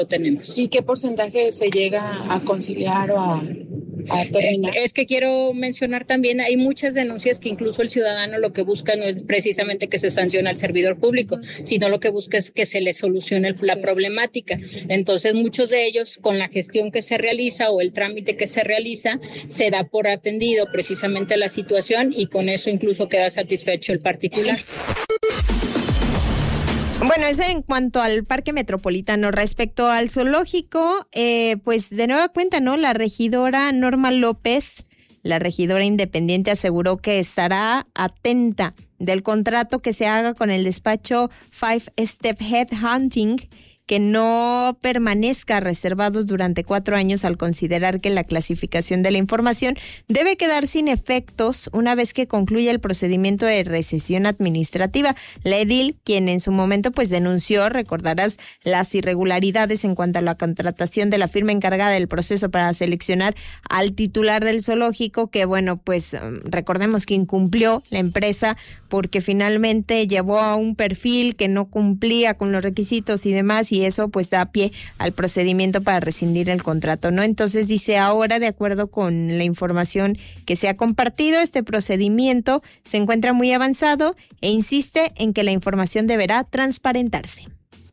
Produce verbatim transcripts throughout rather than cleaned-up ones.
tenemos. ¿Y qué porcentaje se llega a conciliar o a, a terminar? Eh, es que quiero mencionar también, hay muchas denuncias que incluso el ciudadano lo que busca no es precisamente que se sancione al servidor público, sino lo que busca es que se le solucione el, la problemática. Entonces, muchos de ellos, con la gestión que se realiza o el trámite que se realiza, se da por atendido precisamente la situación y con eso incluso queda satisfecho el particular. Bueno, eso en cuanto al Parque Metropolitano. Respecto al zoológico, eh, pues de nueva cuenta, ¿no? La regidora Norma López, la regidora independiente, aseguró que estará atenta del contrato que se haga con el despacho Five Step Headhunting, que no permanezca reservados durante cuatro años al considerar que la clasificación de la información debe quedar sin efectos una vez que concluya el procedimiento de recesión administrativa. La edil, quien en su momento pues denunció, recordarás, las irregularidades en cuanto a la contratación de la firma encargada del proceso para seleccionar al titular del zoológico, que bueno, pues recordemos que incumplió la empresa porque finalmente llevó a un perfil que no cumplía con los requisitos y demás, y eso pues da pie al procedimiento para rescindir el contrato, ¿no? Entonces dice, ahora, de acuerdo con la información que se ha compartido, este procedimiento se encuentra muy avanzado e insiste en que la información deberá transparentarse.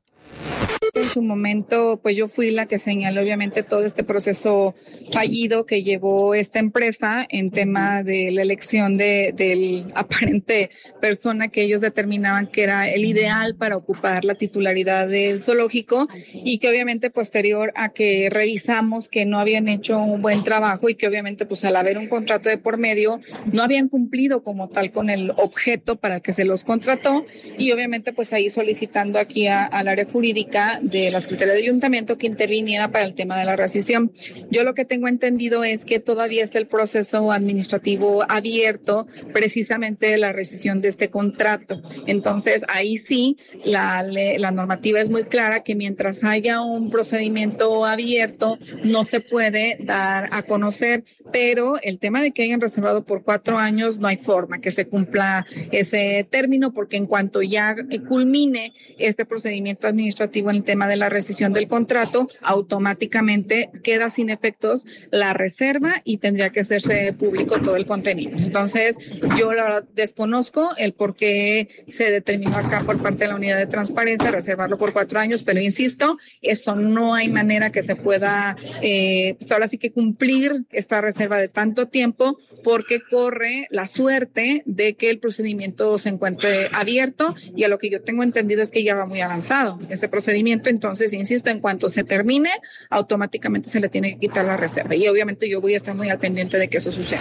En su momento, pues yo fui la que señaló obviamente todo este proceso fallido que llevó esta empresa en tema de la elección de del aparente persona que ellos determinaban que era el ideal para ocupar la titularidad del zoológico, y que obviamente posterior a que revisamos que no habían hecho un buen trabajo y que obviamente pues al haber un contrato de por medio no habían cumplido como tal con el objeto para el que se los contrató, y obviamente pues ahí solicitando aquí a, al área jurídica de la Secretaría de Ayuntamiento que interviniera para el tema de la rescisión. Yo lo que tengo entendido es que todavía está el proceso administrativo abierto precisamente de la rescisión de este contrato. Entonces, ahí sí, la, la normativa es muy clara que mientras haya un procedimiento abierto, no se puede dar a conocer, pero el tema de que hayan reservado por cuatro años, no hay forma que se cumpla ese término, porque en cuanto ya culmine este procedimiento administrativo en el tema de la rescisión del contrato, automáticamente queda sin efectos la reserva y tendría que hacerse público todo el contenido. Entonces, yo la verdad desconozco el por qué se determinó acá por parte de la unidad de transparencia reservarlo por cuatro años, pero insisto, eso no hay manera que se pueda, eh, pues ahora sí que cumplir esta reserva de tanto tiempo, porque corre la suerte de que el procedimiento se encuentre abierto, y a lo que yo tengo entendido es que ya va muy avanzado este procedimiento. Entonces, insisto, en cuanto se termine, automáticamente se le tiene que quitar la reserva, y obviamente yo voy a estar muy al pendiente de que eso suceda.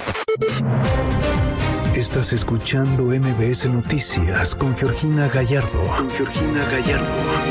Estás escuchando M B S Noticias con Georgina Gallardo. Con Georgina Gallardo.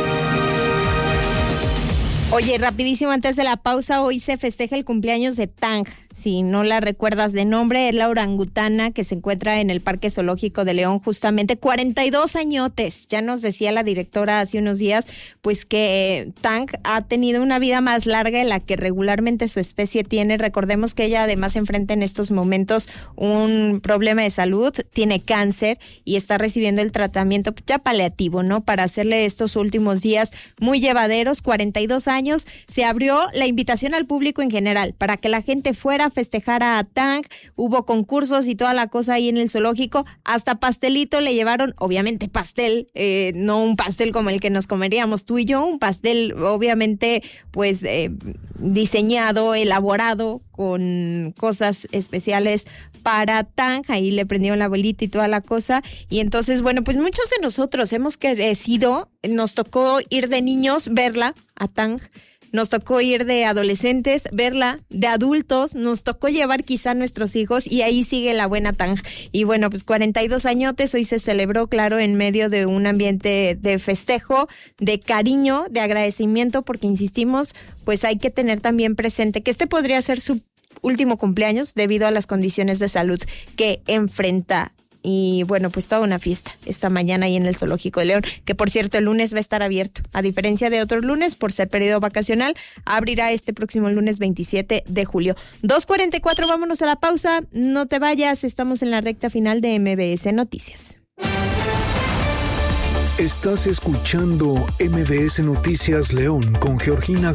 Oye, rapidísimo, antes de la pausa, hoy se festeja el cumpleaños de Tang. Si no la recuerdas de nombre, es la orangutana que se encuentra en el Parque Zoológico de León, justamente cuarenta y dos añotes. Ya nos decía la directora hace unos días, pues que Tang ha tenido una vida más larga de la que regularmente su especie tiene. Recordemos que ella además enfrenta en estos momentos un problema de salud, tiene cáncer y está recibiendo el tratamiento ya paliativo, ¿no? Para hacerle estos últimos días muy llevaderos, cuarenta y dos años. Se abrió la invitación al público en general para que la gente fuera a festejar a Tang. Hubo concursos y toda la cosa ahí en el zoológico, hasta pastelito le llevaron, obviamente pastel, eh, no un pastel como el que nos comeríamos tú y yo, un pastel obviamente pues eh, diseñado, elaborado con cosas especiales para Tang. Ahí le prendieron la velita y toda la cosa, y entonces bueno, pues muchos de nosotros hemos crecido, nos tocó ir de niños, verla a Tang, nos tocó ir de adolescentes, verla, de adultos, nos tocó llevar quizá a nuestros hijos, y ahí sigue la buena Tang. Y bueno, pues cuarenta y dos añotes, hoy se celebró, claro, en medio de un ambiente de festejo, de cariño, de agradecimiento, porque insistimos, pues hay que tener también presente que este podría ser su último cumpleaños debido a las condiciones de salud que enfrenta. Y bueno, pues toda una fiesta esta mañana ahí en el Zoológico de León, que por cierto el lunes va a estar abierto. A diferencia de otros lunes, por ser periodo vacacional, abrirá este próximo lunes veintisiete de julio. dos cuarenta y cuatro, vámonos a la pausa. No te vayas, estamos en la recta final de M B S Noticias. Estás escuchando M B S Noticias León con Georgina